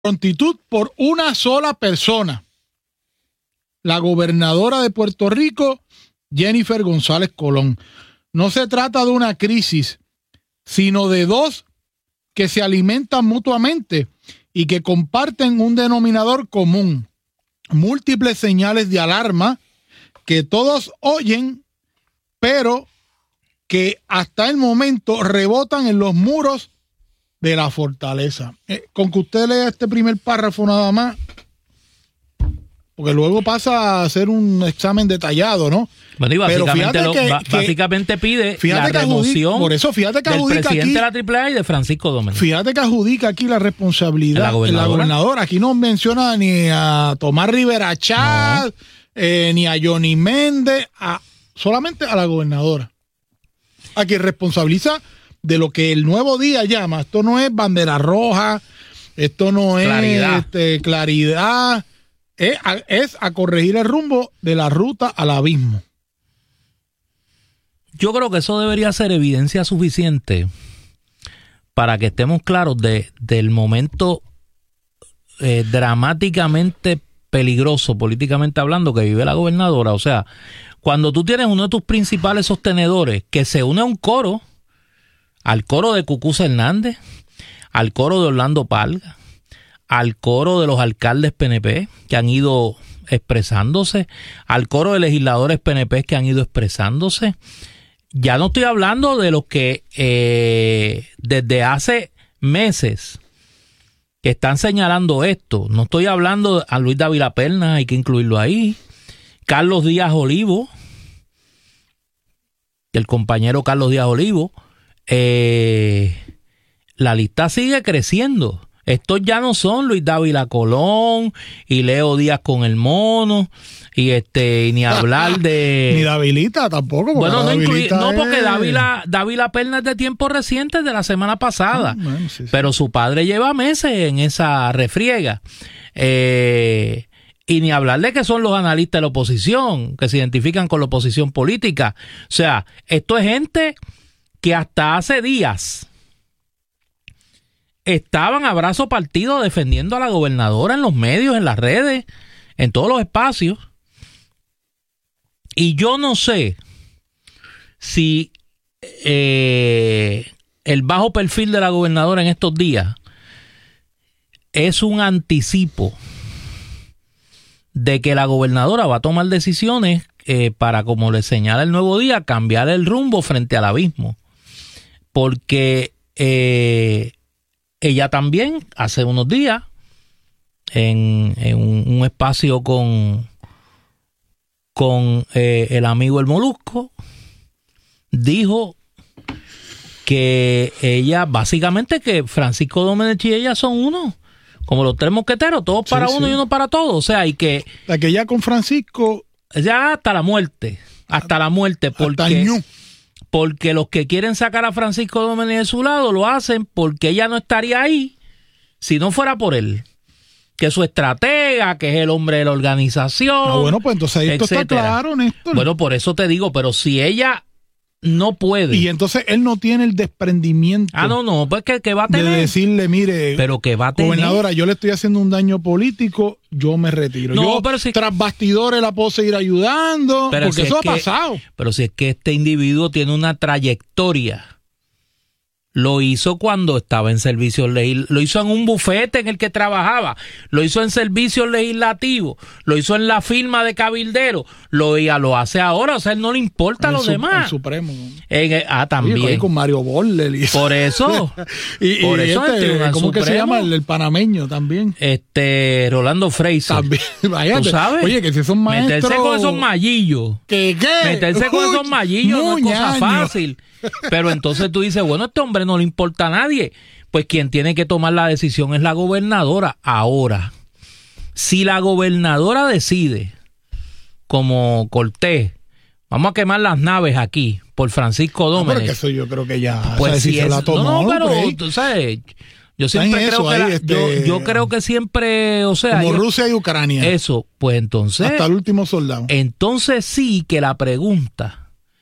prontitud por una sola persona, la gobernadora de Puerto Rico, Jennifer González Colón. No se trata de una crisis, sino de dos que se alimentan mutuamente y que comparten un denominador común, múltiples señales de alarma que todos oyen, pero que hasta el momento rebotan en los muros de la fortaleza. Con que usted lea este primer párrafo nada más, porque luego pasa a hacer un examen detallado, ¿no? Bueno, y básicamente pide la remoción por eso, fíjate que del presidente aquí, de la AAA y de Francisco Domínguez. Fíjate que adjudica aquí la responsabilidad de la gobernadora. Aquí no menciona ni a Tomás Rivera Chat, ni a Johnny Méndez, solamente a la gobernadora, a quien responsabiliza de lo que el Nuevo Día llama. Esto no es bandera roja, esto no es claridad, es a corregir el rumbo de la ruta al abismo. Yo creo que eso debería ser evidencia suficiente para que estemos claros del momento dramáticamente peligroso, políticamente hablando, que vive la gobernadora. O sea, cuando tú tienes uno de tus principales sostenedores que se une a un coro, al coro de Cucuza Hernández, al coro de Orlando Palga, al coro de los alcaldes PNP que han ido expresándose, al coro de legisladores PNP que han ido expresándose. Ya no estoy hablando de los que desde hace meses que están señalando esto. No estoy hablando a Luis Dávila Perna, hay que incluirlo ahí. Carlos Díaz Olivo, el compañero Carlos Díaz Olivo. La lista sigue creciendo. Estos ya no son Luis Dávila Colón y Leo Díaz con el mono y ni hablar de ni Davilita tampoco. Bueno, porque Dávila Perna es de tiempo reciente, de la semana pasada, sí. Pero su padre lleva meses en esa refriega. Y ni hablar de que son los analistas de la oposición, que se identifican con la oposición política. O sea, esto es gente que hasta hace días estaban a brazo partido defendiendo a la gobernadora en los medios, en las redes, en todos los espacios. Y yo no sé si el bajo perfil de la gobernadora en estos días es un anticipo de que la gobernadora va a tomar decisiones para, como le señala el Nuevo Día, cambiar el rumbo frente al abismo. Porque ella también hace unos días en un espacio con el amigo El Molusco dijo que ella básicamente que Francisco Domínguez y ella son uno, como los tres mosqueteros, todos para uno y uno para todos. O sea, y que la que ya con Francisco ya hasta la muerte, porque los que quieren sacar a Francisco Domínguez de su lado lo hacen porque ella no estaría ahí si no fuera por él. Que es su estratega, que es el hombre de la organización. Bueno, pues entonces esto está claro, Néstor. Bueno, por eso te digo, pero si ella no puede. Y entonces él no tiene el desprendimiento. No, pues que va a tener. De decirle, mire, pero que va a tener. Gobernadora, yo le estoy haciendo un daño político, yo me retiro. Tras bastidores la puedo seguir ayudando, porque eso ha pasado. Pero si es que este individuo tiene una trayectoria. Lo hizo cuando estaba en servicios legislativos, lo hizo en un bufete en el que trabajaba, lo hizo en servicios legislativos, lo hizo en la firma de cabildero, lo hace ahora, o sea, él no le importa a los demás. El Supremo. También. Sí, con Mario Borler. Por eso. por eso ¿cómo que se llama el panameño también? Rolando Fraser. También, ¿tú sabes? Oye, que si son maestros. Meterse con esos mallillos. Meterse con esos mallillos no es cosa fácil. Pero entonces tú dices, bueno, este hombre no le importa a nadie. Pues quien tiene que tomar la decisión es la gobernadora. Ahora, si la gobernadora decide, como Cortés, vamos a quemar las naves aquí por Francisco Domínguez. Pero que eso yo creo que ya pues si la tomó. No, pero tú sabes, yo siempre creo que yo creo que siempre, o sea, como Rusia y Ucrania. Eso, pues entonces hasta el último soldado. Entonces sí que la pregunta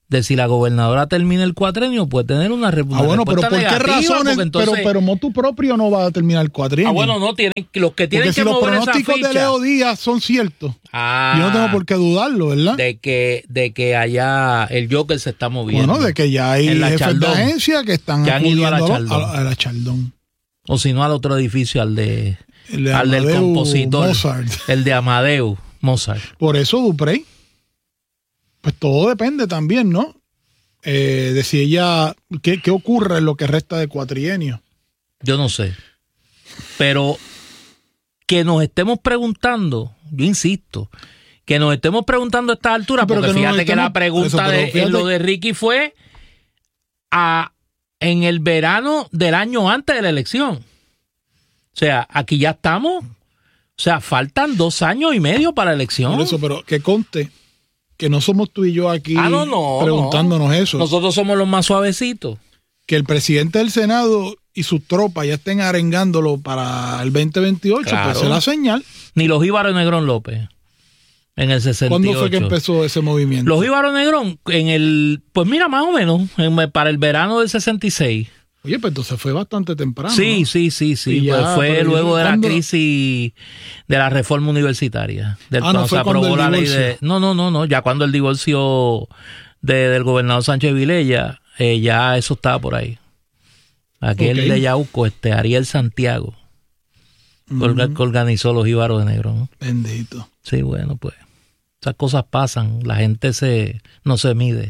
de si la gobernadora termina el cuatrenio, puede tener una pero ¿por qué razones? Entonces, pero motu propio no va a terminar el cuatrenio. Bueno, no, los que tienen que mover esa ficha. Porque si los pronósticos de Leo Díaz son ciertos, yo no tengo por qué dudarlo, ¿verdad? De que allá el Joker se está moviendo. Bueno, de que ya hay jefes de agencia que están acudiendo a la Chaldón. O si no, al otro edificio, al del compositor. Mozart. El de Amadeus Mozart. Por eso Duprey. Pues todo depende también, ¿no? De si ella... ¿Qué ocurre en lo que resta de cuatrienio? Yo no sé. Pero que nos estemos preguntando, yo insisto, que nos estemos preguntando a esta altura, porque fíjate que la pregunta lo de Ricky fue en el verano del año antes de la elección. O sea, aquí ya estamos. O sea, faltan 2 años y medio para la elección. Por eso, pero que conste que no somos tú y yo aquí preguntándonos eso. Nosotros somos los más suavecitos. Que el presidente del Senado y sus tropas ya estén arengándolo para el 2028, claro. Pues es la señal. Ni los Jíbaros Negrón López en el 68. ¿Cuándo fue que empezó ese movimiento? Los Jíbaros Negrón pues mira, más o menos, para el verano del 66. Oye, pues entonces fue bastante temprano. Sí, ¿no? sí. Pues fue luego de la crisis de la reforma universitaria. No fue cuando aprobó la ley de... No. Ya cuando el divorcio del gobernador Sánchez Vilella, ya eso estaba por ahí. Aquel de Yauco, Ariel Santiago, que organizó los Jíbaros de Negro, ¿no? Bendito. Sí, bueno, pues esas cosas pasan. La gente no se mide.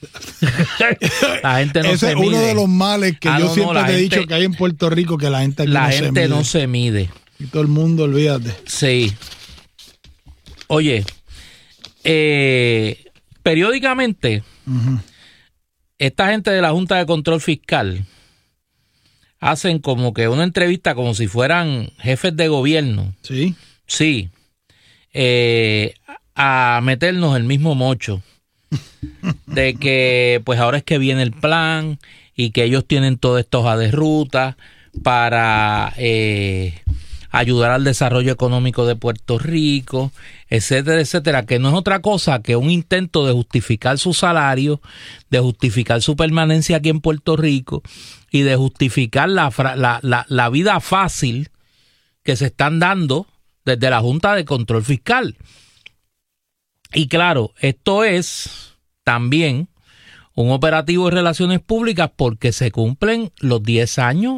La gente no se mide. Ese es uno de los males que yo siempre te he dicho que hay en Puerto Rico, que la gente aquí no se mide. Y todo el mundo, olvídate. Sí. Oye, periódicamente, esta gente de la Junta de Control Fiscal hacen como que una entrevista como si fueran jefes de gobierno. Sí. Sí. A meternos el mismo mocho. De que pues ahora es que viene el plan y que ellos tienen toda esta hoja de ruta para ayudar al desarrollo económico de Puerto Rico, etcétera, etcétera, que no es otra cosa que un intento de justificar su salario, de justificar su permanencia aquí en Puerto Rico y de justificar la vida fácil que se están dando desde la Junta de Control Fiscal. Y claro, esto es también un operativo de relaciones públicas porque se cumplen los 10 años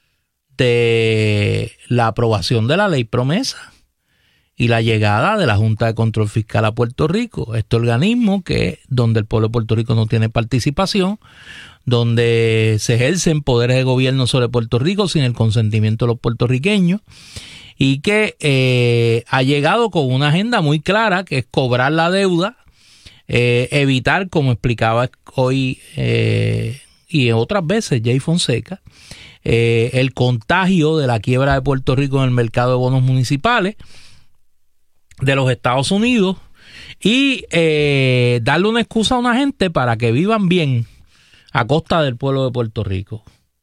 de la aprobación de la ley promesa y la llegada de la Junta de Control Fiscal a Puerto Rico. Este organismo donde el pueblo de Puerto Rico no tiene participación, donde se ejercen poderes de gobierno sobre Puerto Rico sin el consentimiento de los puertorriqueños, y que ha llegado con una agenda muy clara, que es cobrar la deuda, evitar, como explicaba hoy y otras veces Jay Fonseca, el contagio de la quiebra de Puerto Rico en el mercado de bonos municipales de los Estados Unidos y darle una excusa a una gente para que vivan bien a costa del pueblo de Puerto Rico.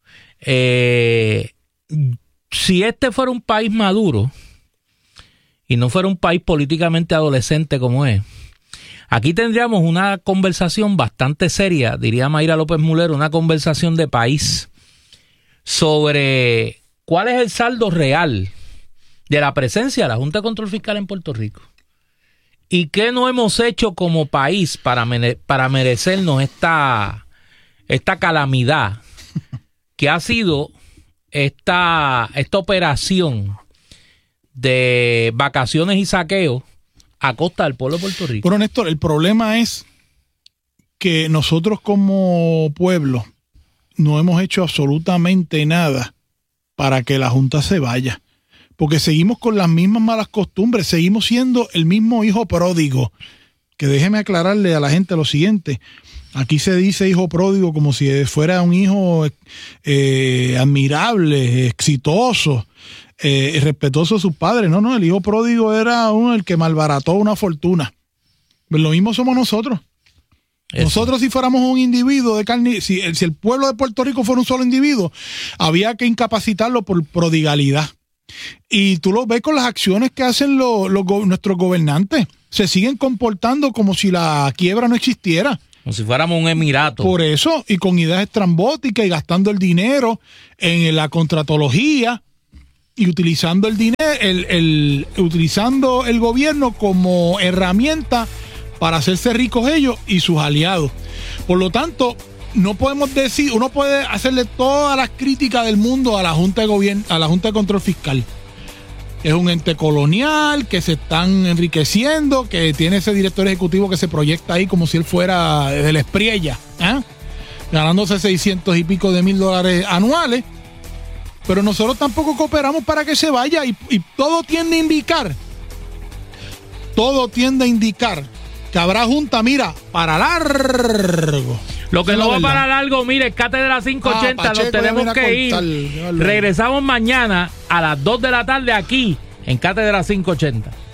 Si este fuera un país maduro y no fuera un país políticamente adolescente como es, aquí tendríamos una conversación bastante seria, diría Mayra López Mulero, una conversación de país sobre cuál es el saldo real de la presencia de la Junta de Control Fiscal en Puerto Rico y qué no hemos hecho como país para merecernos esta calamidad que ha sido esta operación de vacaciones y saqueos a costa del pueblo de Puerto Rico. Pero Néstor, el problema es que nosotros como pueblo no hemos hecho absolutamente nada para que la Junta se vaya, porque seguimos con las mismas malas costumbres, seguimos siendo el mismo hijo pródigo, que déjeme aclararle a la gente lo siguiente. Aquí se dice hijo pródigo como si fuera un hijo admirable, exitoso, respetuoso de sus padres. No, el hijo pródigo era el que malbarató una fortuna. Pues lo mismo somos nosotros. Eso. Nosotros, si fuéramos un individuo de carne, si el pueblo de Puerto Rico fuera un solo individuo, había que incapacitarlo por prodigalidad. Y tú lo ves con las acciones que hacen nuestros gobernantes. Se siguen comportando como si la quiebra no existiera. Como si fuéramos un emirato. Por eso, y con ideas estrambóticas y gastando el dinero en la contratología y utilizando el dinero, utilizando el gobierno como herramienta para hacerse ricos ellos y sus aliados. Por lo tanto, no podemos decir, uno puede hacerle todas las críticas del mundo a la Junta de Gobierno, a la Junta de Control Fiscal. Es un ente colonial, que se están enriqueciendo, que tiene ese director ejecutivo que se proyecta ahí como si él fuera de la Espriella, ganándose 600 y pico de $1,000 anuales. Pero nosotros tampoco cooperamos para que se vaya y todo tiende a indicar que habrá junta, mira, para largo. Lo que no va para largo, mire, Cátedra 580, Pacheco, nos tenemos que ir. Regresamos mañana a las 2 de la tarde aquí en Cátedra 580.